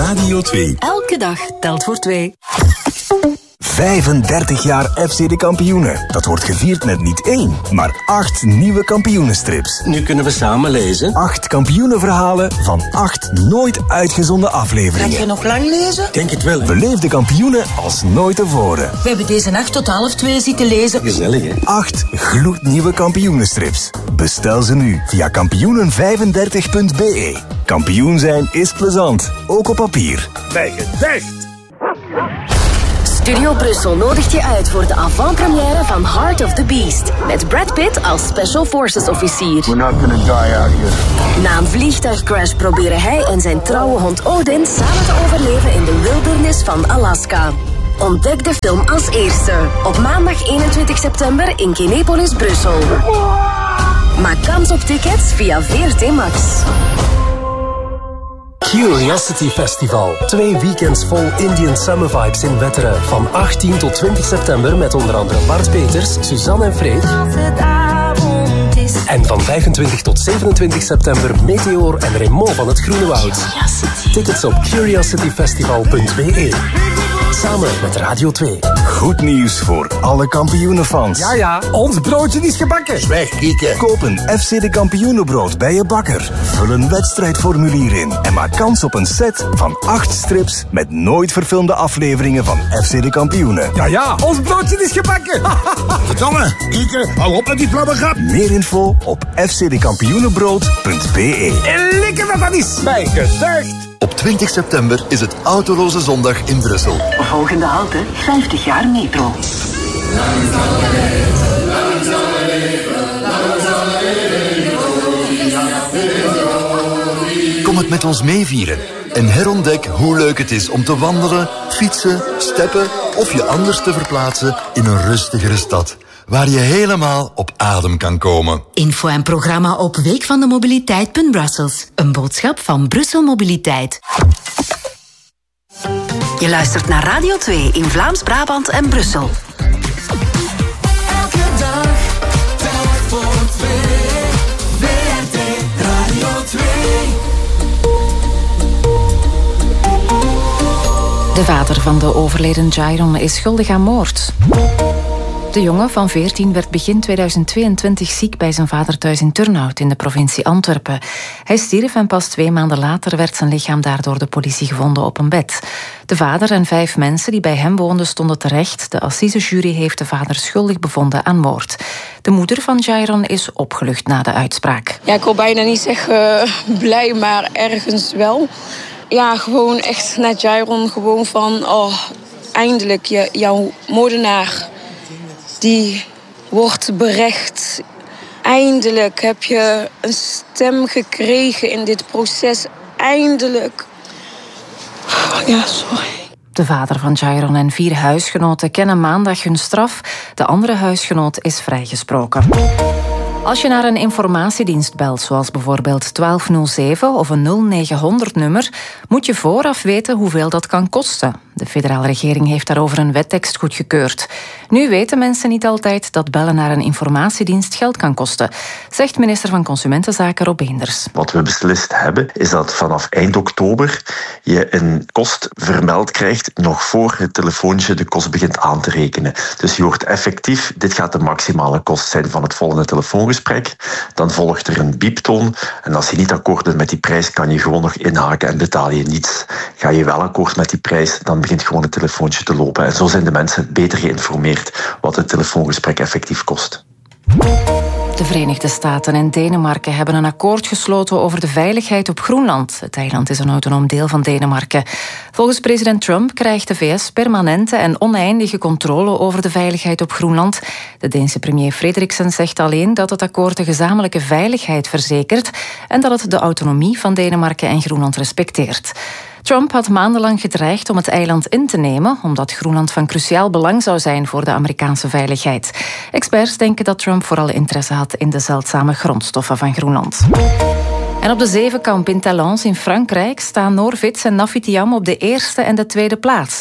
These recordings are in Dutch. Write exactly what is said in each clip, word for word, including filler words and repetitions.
Radio twee. Elke dag telt voor twee. vijfendertig jaar F C de Kampioenen. Dat wordt gevierd met niet één, maar acht nieuwe kampioenenstrips. Nu kunnen we samen lezen. Acht kampioenenverhalen van acht nooit uitgezonden afleveringen. Kan je nog lang lezen? Denk het wel. Beleef de kampioenen als nooit tevoren. We hebben deze nacht tot half twee zitten lezen. Gezellig, hè? Acht gloednieuwe kampioenenstrips. Bestel ze nu via kampioenen vijfendertig punt b e. Kampioen zijn is plezant, ook op papier. Bij gedacht. Studio Brussel nodigt je uit voor de avant-première van Heart of the Beast. Met Brad Pitt als Special Forces officier. We're not gonna die out here. Na een vliegtuigcrash proberen hij en zijn trouwe hond Odin samen te overleven in de wildernis van Alaska. Ontdek de film als eerste. Op maandag eenentwintig september in Kinepolis, Brussel. Maak kans op tickets via V R T Max. Curiosity Festival. Twee weekends vol Indian Summer Vibes in Wetteren. Van achttien tot twintig september met onder andere Bart Peters, Suzanne en Freek. En van vijfentwintig tot zevenentwintig september Meteor en Raymond van het Groene Woud. Tickets op curiosity festival punt b e. Samen met Radio twee. Goed nieuws voor alle kampioenenfans. Ja, ja, ons broodje is gebakken. Zwijg, kieken. Koop een F C de Kampioenenbrood bij je bakker. Vul een wedstrijdformulier in en maak kans op een set van acht strips met nooit verfilmde afleveringen van F C de Kampioenen. Ja, ja, ons broodje is gebakken. Verdomme, kieken, hou op met die flabbergap. Meer info op f c de kampioenenbrood punt b e. En lekker dat dat is. Bij gedacht. Op twintig september is het Autoloze Zondag in Brussel. Volgende halte, vijftig jaar metro. Kom het met ons meevieren en herontdek hoe leuk het is om te wandelen, fietsen, steppen of je anders te verplaatsen in een rustigere stad, waar je helemaal op adem kan komen. Info en programma op weekvandemobiliteit punt brussels. Een boodschap van Brussel Mobiliteit. Je luistert naar Radio twee in Vlaams-Brabant en Brussel. Elke dag, telk voor twee. V R T Radio twee. De vader van de overleden Jairon is schuldig aan moord. De jongen van veertien werd begin tweeduizend tweeëntwintig ziek bij zijn vader thuis in Turnhout in de provincie Antwerpen. Hij stierf en pas twee maanden later werd zijn lichaam daar door de politie gevonden op een bed. De vader en vijf mensen die bij hem woonden stonden terecht. De assisejury heeft de vader schuldig bevonden aan moord. De moeder van Jairon is opgelucht na de uitspraak. Ja, ik wil bijna niet zeggen blij, maar ergens wel. Ja, gewoon echt net Jairon, gewoon van, oh, eindelijk, je, jouw moordenaar, die wordt berecht. Eindelijk heb je een stem gekregen in dit proces. Eindelijk. Ja, sorry. De vader van Jairon en vier huisgenoten kennen maandag hun straf. De andere huisgenoot is vrijgesproken. Als je naar een informatiedienst belt, zoals bijvoorbeeld twaalf nul zeven of een nul negen honderd nummer, moet je vooraf weten hoeveel dat kan kosten. De federale regering heeft daarover een wettekst goedgekeurd. Nu weten mensen niet altijd dat bellen naar een informatiedienst geld kan kosten, zegt minister van Consumentenzaken Rob Eenders. Wat we beslist hebben, is dat vanaf eind oktober je een kost vermeld krijgt nog voor het telefoontje de kost begint aan te rekenen. Dus je hoort effectief, dit gaat de maximale kost zijn van het volgende telefoongesprek. Dan volgt er een bieptoon en als je niet akkoord bent met die prijs, kan je gewoon nog inhaken en betaal je niets. Ga je wel akkoord met die prijs, dan begint gewoon het telefoontje te lopen. En zo zijn de mensen beter geïnformeerd wat het telefoongesprek effectief kost. De Verenigde Staten en Denemarken hebben een akkoord gesloten over de veiligheid op Groenland. Het eiland is een autonoom deel van Denemarken. Volgens president Trump krijgt de V S permanente en oneindige controle over de veiligheid op Groenland. De Deense premier Frederiksen zegt alleen dat het akkoord de gezamenlijke veiligheid verzekert en dat het de autonomie van Denemarken en Groenland respecteert. Trump had maandenlang gedreigd om het eiland in te nemen, omdat Groenland van cruciaal belang zou zijn voor de Amerikaanse veiligheid. Experts denken dat Trump vooral interesse had in de zeldzame grondstoffen van Groenland. En op de zevenkamp in Talence in Frankrijk staan Noor Vits en Nafitiam op de eerste en de tweede plaats.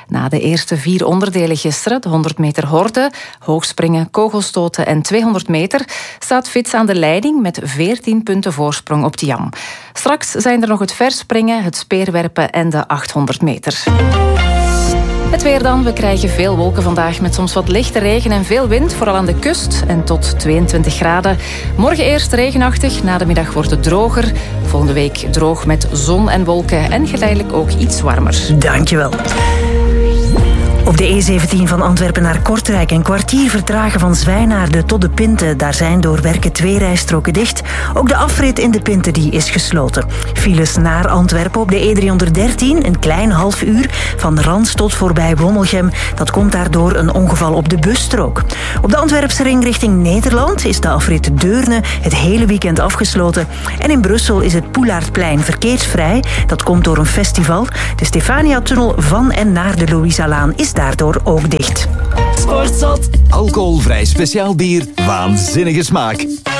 Na de eerste vier onderdelen gisteren, de honderd meter horde, hoogspringen, kogelstoten en tweehonderd meter, staat Fits aan de leiding met veertien punten voorsprong op Tiam. Straks zijn er nog het verspringen, het speerwerpen en de achthonderd meter. Het weer dan. We krijgen veel wolken vandaag met soms wat lichte regen en veel wind, vooral aan de kust, en tot tweeëntwintig graden. Morgen eerst regenachtig, na de middag wordt het droger. Volgende week droog met zon en wolken en geleidelijk ook iets warmer. Dankjewel. Op de E zeventien van Antwerpen naar Kortrijk een kwartier vertragen van Zwijnaarden tot de Pinte. Daar zijn door werken twee rijstroken dicht. Ook de afrit in de Pinte die is gesloten. Files naar Antwerpen op de E driehonderddertien, een klein half uur. Van Rans tot voorbij Wommelgem. Dat komt daardoor een ongeval op de busstrook. Op de Antwerpse ring richting Nederland is de afrit Deurne het hele weekend afgesloten. En in Brussel is het Poelaardplein verkeersvrij. Dat komt door een festival. De Stefania-tunnel van en naar de Louisa-laan is daardoor ook dicht. Sportzot. Alcoholvrij speciaal bier, waanzinnige smaak.